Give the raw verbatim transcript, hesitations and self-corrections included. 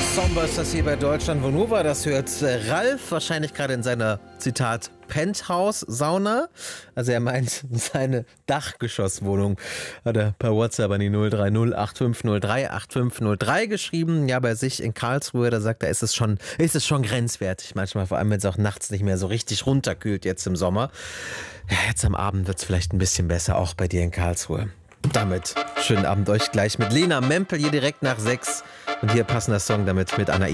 Somber ist das hier bei Deutschland. Wo nur war das hört Ralf wahrscheinlich gerade in seiner, Zitat, Penthouse-Sauna. Also er meint seine Dachgeschosswohnung. Hat er per WhatsApp an die null drei null acht fünf null drei acht fünf null drei geschrieben. Ja, bei sich in Karlsruhe, da sagt er, ist es schon, ist es schon grenzwertig. Manchmal, vor allem wenn es auch nachts nicht mehr so richtig runterkühlt jetzt im Sommer. Ja, jetzt am Abend wird es vielleicht ein bisschen besser, auch bei dir in Karlsruhe. Damit schönen Abend euch gleich mit Lena Mempel hier direkt nach sechs. Und hier passender Song damit mit Anna